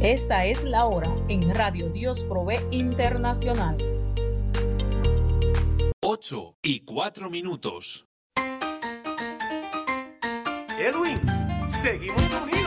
Esta es la hora en Radio Dios Provee Internacional. 8:04. Edwin, seguimos unidos.